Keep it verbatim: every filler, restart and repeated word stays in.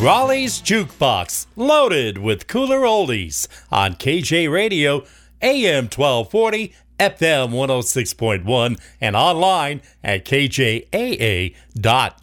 Raleigh's Jukebox, loaded with cooler oldies on K J Radio, A M twelve forty, F M one oh six point one, and online at K J A A dot